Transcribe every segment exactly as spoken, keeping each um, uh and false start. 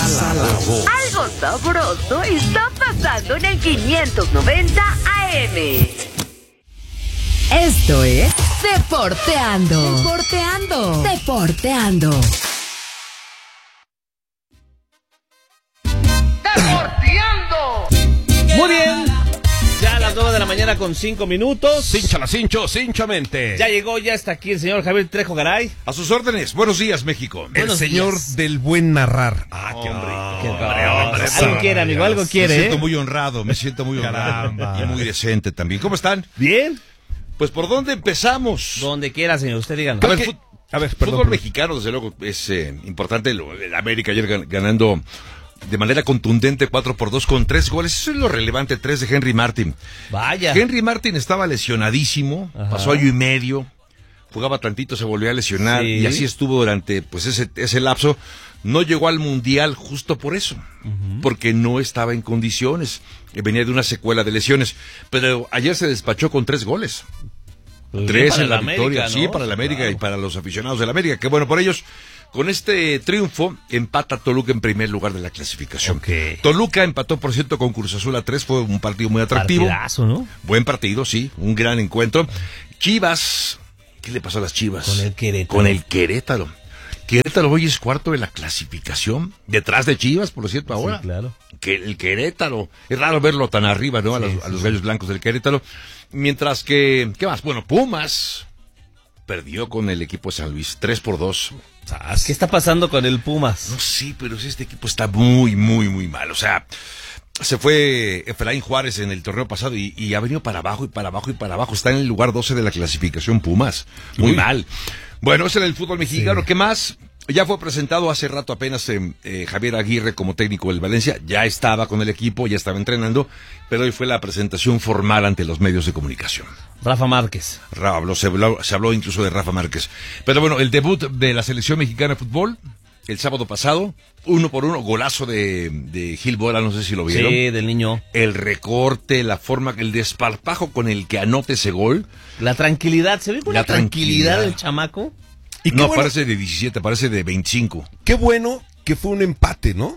Pasa la voz. Algo sabroso está pasando en el quinientos noventa A M. Esto es Deporteando. Deporteando. Deporteando. ¡Deporteando! Muy bien. Ya a las nueve de la mañana con cinco minutos. Cínchala, cincho, cinchamente. Ya llegó, ya está aquí el señor Javier Trejo Garay. A sus órdenes. Buenos días, México. El Buenos señor días. del buen narrar. Ah, qué hombre. Qué hombre, cosa. hombre, Algo hombre. quiere, amigo, algo Me quiere, siento ¿eh? muy honrado, me siento muy honrado. Caramba. Y muy decente también. ¿Cómo están? Bien. Pues, ¿por dónde empezamos? Donde quiera, señor, usted díganos. A ver, ¿Qué? fut- A ver, fútbol perdón, perdón. mexicano, desde luego, es eh, importante. Lo- El América ayer gan- ganando de manera contundente cuatro por dos con tres goles. Eso es lo relevante, tres de Henry Martin. Vaya. Henry Martin estaba lesionadísimo, Ajá. pasó año y medio, jugaba tantito, se volvió a lesionar, Sí. y así estuvo durante pues ese, ese lapso. No llegó al Mundial justo por eso, porque no estaba en condiciones, eh, venía de una secuela de lesiones, pero ayer se despachó con tres goles. Pues bien Tres para en la el victoria, América, sí, ¿no? para el América Claro. y para los aficionados del América. Qué bueno por ellos. Con este triunfo, empata Toluca en primer lugar de la clasificación. Ok. Toluca empató, por cierto, con Cruz Azul a tres. Fue un partido muy atractivo. Partidazo, ¿no? Buen partido, sí. Un gran encuentro. Chivas. ¿Qué le pasó a las Chivas? Con el Querétaro. Con el Querétaro. Querétaro hoy es cuarto de la clasificación. Detrás de Chivas, por cierto, ahora. Sí, claro. Que el Querétaro. Es raro verlo tan arriba, ¿no? A, Sí, los, sí, a los sí. gallos blancos del Querétaro. Mientras que, ¿qué más? Bueno, Pumas perdió con el equipo de San Luis, tres por dos. ¿Qué está pasando con el Pumas? No, sí, pero este equipo está muy, muy, muy mal. O sea, se fue Efraín Juárez en el torneo pasado y, y ha venido para abajo y para abajo y para abajo. Está en el lugar doce de la clasificación Pumas. Muy Uy. mal. Bueno, ese era el fútbol mexicano. Sí. ¿Qué más? Ya fue presentado hace rato apenas eh, eh, Javier Aguirre como técnico del Valencia. Ya estaba con el equipo, ya estaba entrenando, pero hoy fue la presentación formal ante los medios de comunicación. Rafa Márquez. Ra- habló- se, habló, se habló incluso de Rafa Márquez. Pero bueno, el debut de la selección mexicana de fútbol, el sábado pasado, uno por uno, golazo de, de Gil Bola, no sé si lo vieron. Sí, del niño. El recorte, la forma, el desparpajo con el que anote ese gol. La tranquilidad. ¿Se ve con La la tranquilidad tranquilidad. del chamaco? Y qué No bueno, parece de diecisiete, parece de veinticinco. qué bueno que fue un empate, ¿no?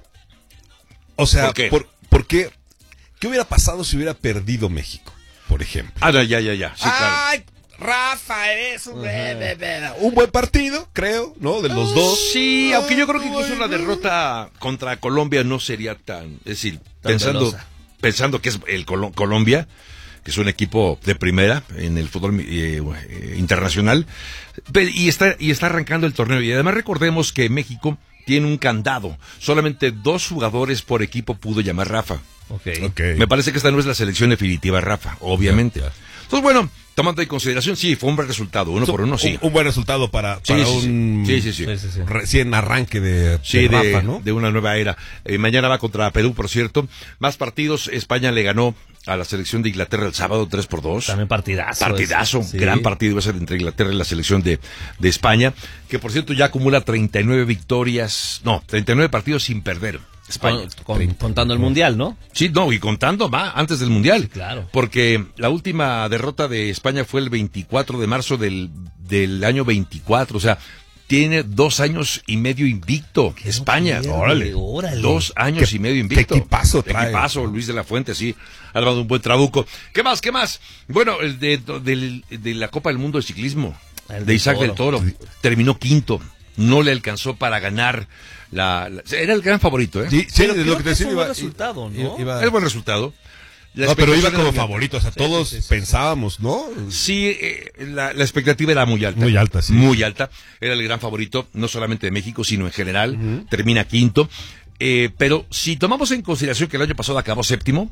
O sea, ¿Por qué? por- porque, ¿qué hubiera pasado si hubiera perdido México, por ejemplo? Ah, no, ya, ya, ya. Sí, claro. Ay, Rafa, eres un... Un buen partido, creo, ¿no? De los dos. Sí, aunque yo creo que incluso una derrota contra Colombia no sería tan, es decir, Tan pensando, pelosa. pensando que es el Colo- Colombia, que es un equipo de primera en el fútbol eh, eh, internacional, pe- y está y está arrancando el torneo. Y además recordemos que México tiene un candado, solamente dos jugadores por equipo pudo llamar Rafa. Ok. Ok. Me parece que esta no es la selección definitiva, Rafa, obviamente. Claro, Entonces, bueno, tomando en consideración, sí, fue un buen resultado, uno por uno, sí. Un, un buen resultado para, Sí, para sí, sí. un Sí, sí, sí. Sí, sí, sí. recién arranque de, Sí, de de, Rafa, ¿no? de una nueva era. Eh, mañana va contra Perú, por cierto. Más partidos. España le ganó a la selección de Inglaterra el sábado tres por dos. También partidazo. Partidazo, ese. Sí. gran partido va a ser entre Inglaterra y la selección de, de España, que por cierto ya acumula treinta y nueve victorias, no, treinta y nueve partidos sin perder. España. Con- con- contando el Mundial, ¿no? Sí, no, y contando va antes del Mundial. Sí, claro. Porque la última derrota de España fue el veinticuatro de marzo del, del año veinticuatro, o sea, tiene dos años y medio invicto España. quiero, Órale. órale. Dos años Qué- y medio invicto. qué equipazo trae. Equipazo, Luis de la Fuente, sí. Ha dado un buen trabuco. ¿Qué más, qué más? Bueno, el de, del- de la Copa del Mundo de Ciclismo, El de del Isaac Toro. del Toro. Terminó quinto. No le alcanzó para ganar la... la- era el gran favorito, ¿eh? Sí, sí, Pero de creo lo que te que es decía, un buen iba- resultado, iba- ¿no? iba- Es buen resultado. La No, pero iba expectación como era muy favorito, o sea, Sí, todos sí, sí, sí. pensábamos, ¿no? Sí, eh, la, la expectativa era muy alta. Muy alta, sí. Muy alta. Era el gran favorito, no solamente de México, sino en general. Termina quinto. Eh, pero si tomamos en consideración que el año pasado acabó séptimo,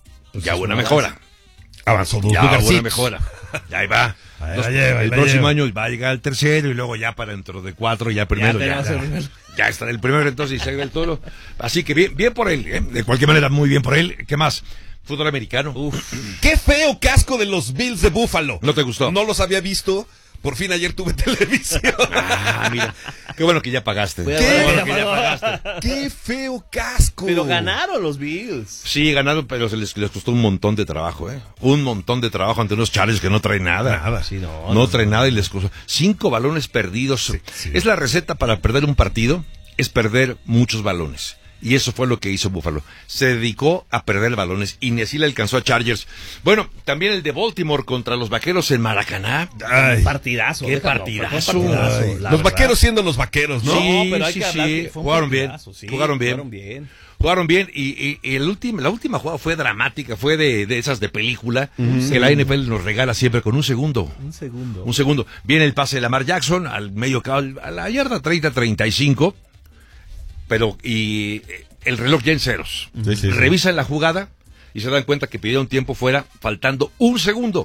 ya es buena un mejora. Avanzó dos Ya lugarcitos. buena mejora. Ya ahí va. Ahí Los- la lleva, ahí el la próximo lleva. año va a llegar el tercero y luego ya para dentro de cuatro, ya primero. Ya, tenemos ya, el primero. ya está el primero entonces Isaac del Toro. Así que bien, bien por él. ¿eh? De cualquier manera, muy bien por él. ¿Qué más? Fútbol americano. Qué feo casco de los Bills de Buffalo. ¿No te gustó? No los había visto. Por fin ayer tuve televisión. Ah, mira. Qué bueno que ya pagaste. Fue a- Qué bueno fue que a- ya pagaste. Qué feo casco. Pero ganaron los Bills. Sí, ganaron, pero se les, les costó un montón de trabajo, ¿eh? Un montón de trabajo ante unos Chargers que no traen nada. Nada. Sí, no, No, no, traen nada y les costó. Cinco balones perdidos. sí. Es la receta para perder un partido, es perder muchos balones. Y eso fue lo que hizo Buffalo. Se dedicó a perder balones y ni así le alcanzó a Chargers. Bueno, también el de Baltimore contra los Vaqueros en Maracaná. Ay, Partidazo. Qué déjalo, partidazo. fue un partidazo, ay. la Los verdad. vaqueros siendo los vaqueros, ¿no? No, Sí, pero hay sí, que hablar sí. que fue un Jugaron bien. partidazo, sí, Jugaron bien. Jugaron bien. Jugaron bien y, y- y el último, la última jugada fue dramática, fue de, de esas de película que la N F L nos regala siempre con un segundo. Un segundo. Un segundo. Viene el pase de Lamar Jackson al medio cabo, a la yarda treinta treinta y cinco, pero y el reloj ya en ceros. Sí, sí, sí. Revisan la jugada y se dan cuenta que pidieron tiempo fuera, faltando un segundo.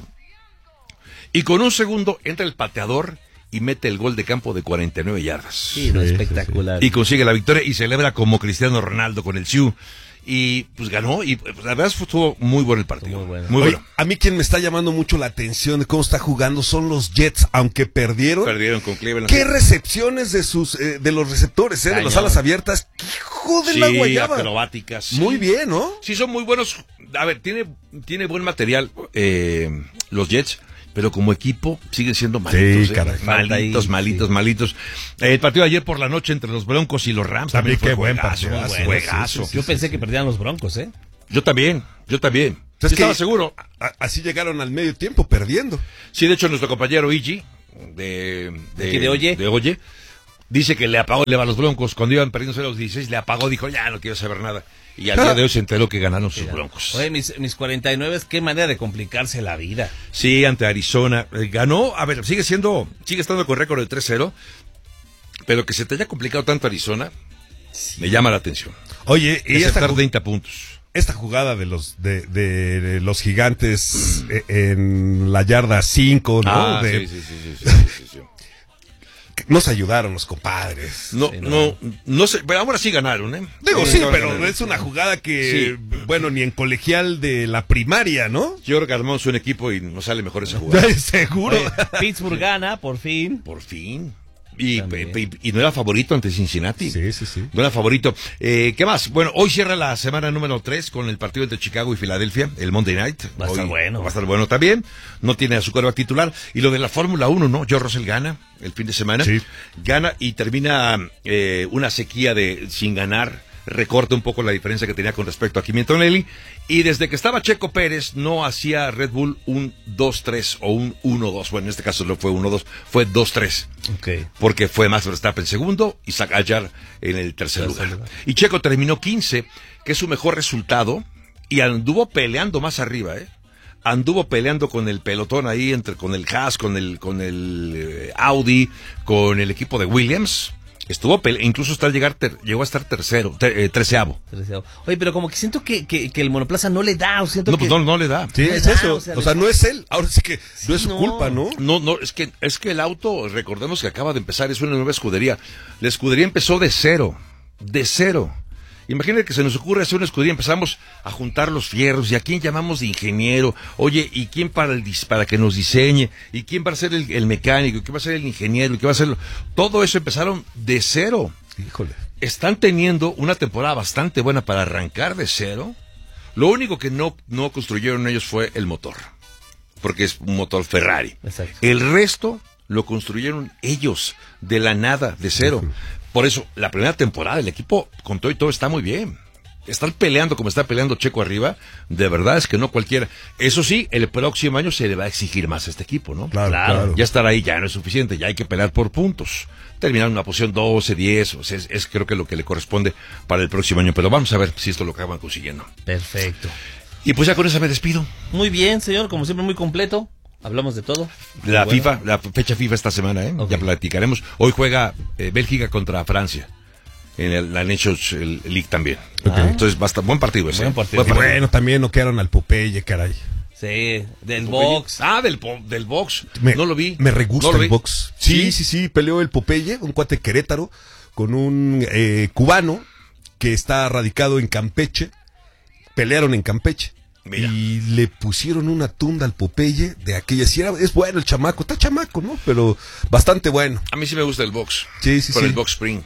Y con un segundo entra el pateador y mete el gol de campo de cuarenta y nueve yardas. Sí, no, Sí, sí, espectacular. Y consigue la victoria y celebra como Cristiano Ronaldo con el Sioux. Y pues ganó y pues, la verdad estuvo muy bueno el partido. Muy bueno. Muy Oye, bueno. a mí quien me está llamando mucho la atención de cómo está jugando son los Jets, aunque perdieron. Perdieron con Cleveland. ¿Qué recepciones de sus eh, de los receptores, eh, de las Cañón. alas abiertas? ¡Hijo de Sí, la guayaba! acrobáticas. Muy bien, ¿no? Sí, son muy buenos. A ver, tiene, tiene buen material eh, los Jets, pero como equipo siguen siendo malitos. Sí, eh. caray. Falta ahí, Malitos, malitos, sí. malitos. Eh, el partido de ayer por la noche entre los Broncos y los Rams También también, fue qué buen juegazo, partido, juegazo, bueno, juegazo. sí, sí, Yo pensé que perdían los Broncos, ¿eh? Yo también, yo también. Es Sí que- estaba seguro. A- así llegaron al medio tiempo perdiendo. Sí, de hecho, nuestro compañero Igi, de, de, Aquí de Oye. de Oye, dice que le apagó, le va a los Broncos. Cuando iban perdiendo a los dieciséis, le apagó, dijo, ya no quiero saber nada. Y al día de hoy se enteró que ganaron sus Broncos. Oye, mis, mis cuarenta y nueve, qué manera de complicarse la vida. Sí, ante Arizona. Eh, ganó, a ver, sigue siendo, sigue estando con récord de tres cero, pero que se te haya complicado tanto Arizona, me llama la atención. Oye, y esta, Aceptar ju- treinta puntos. esta jugada de los de, de- de los gigantes eh, en la yarda cinco, ¿no? Ah, De- sí, sí, sí, sí, sí, sí, sí, sí. Nos ayudaron los compadres. No, Sí, no, no. no sé, pero ahora sí ganaron, ¿eh? Digo, Sí, sí, ganaron. pero es una jugada que, Sí. bueno, ni en colegial de la primaria, ¿no? Yo creo que armamos un equipo y nos sale mejor esa jugada. Seguro. Oye, Pittsburgh gana, por fin. Por fin. Y, También. pe- pe- y no era favorito ante Cincinnati. Sí, sí, sí. No era favorito. Eh, ¿Qué más? Bueno, hoy cierra la semana número tres con el partido entre Chicago y Filadelfia, el Monday Night. Va a estar Hoy bueno. Va a estar bueno también. No tiene a su quarterback titular. Y lo de la Fórmula uno, ¿no? Joe Russell gana el fin de semana. Sí. Gana y termina eh, una sequía de sin ganar. Recorta un poco la diferencia que tenía con respecto a Kimi Antonelli. Y desde que estaba Checo Pérez, no hacía Red Bull un dos tres o un uno dos. Bueno, en este caso no fue uno dos, fue dos tres. Ok. Porque fue Max Verstappen segundo y Sakhar en el tercer lugar. Y Checo terminó quince, que es su mejor resultado, y anduvo peleando más arriba, ¿eh? Anduvo peleando con el pelotón ahí, entre con el Haas, con el, con el eh, Audi, con el equipo de Williams. Estuvo pele incluso hasta llegar ter llegó a estar tercero, ter eh, treceavo. Oye, pero como que siento que, que, que el monoplaza no le da, o siento No, que... pues no, no le da. Sí, No es le da, eso. o sea, O sea, no es él. Ahora sí que no es su no. culpa, ¿no? No, no, es que, es que el auto, recordemos que acaba de empezar, es una nueva escudería. La escudería empezó de cero, de cero. Imagínate que se nos ocurre hacer una escudería, empezamos a juntar los fierros, y a quién llamamos de ingeniero, oye, y quién para el dis- para que nos diseñe, y quién va a ser el, el mecánico, y quién va a ser el ingeniero, y quién va a ser... Todo eso empezaron de cero. Híjole. Están teniendo una temporada bastante buena para arrancar de cero. Lo único que no, no construyeron ellos fue el motor, porque es un motor Ferrari. Exacto. El resto lo construyeron ellos, de la nada, de cero. Por eso, la primera temporada, el equipo con todo y todo está muy bien. Están peleando como está peleando Checo arriba, de verdad es que no cualquiera. Eso sí, el próximo año se le va a exigir más a este equipo, ¿no? Claro, Claro. claro. Ya estar ahí ya no es suficiente, ya hay que pelear por puntos. Terminar en una posición doce, diez, o sea, es, es creo que lo que le corresponde para el próximo año. Pero vamos a ver si esto lo acaban consiguiendo. Perfecto. Y pues ya con eso me despido. Muy bien, señor, como siempre muy completo. Hablamos de todo. La Muy bueno. FIFA, la fecha FIFA esta semana, ¿eh? Ok. Ya platicaremos. Hoy juega eh, Bélgica contra Francia. En el, la Nations League también. Ok. Entonces va a estar buen partido ese. Buen ¿eh? partido. Y bueno, también noquearon al Popeye, caray. Sí, del box. Ah, del, po- del box. Me, no lo vi. Me re gusta No lo el vi. box. Sí, sí, sí, peleó el Popeye, un cuate Querétaro, con un eh, cubano que está radicado en Campeche. Pelearon en Campeche. Mira. Y le pusieron una tunda al Popeye de aquella. Sí, era- es bueno el chamaco, está chamaco, ¿no? Pero bastante bueno. A mí sí me gusta el box. Sí, sí, Por sí. el box spring.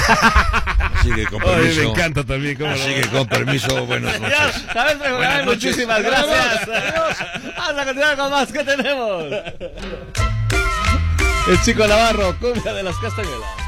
Así que con permiso. también, ¿cómo Así que con permiso, buenas noches. ¿Sabes? Buenas noches. Muchísimas gracias. Adiós. Vamos a continuar con más que tenemos. El Chico Navarro, cumbia de las castañuelas.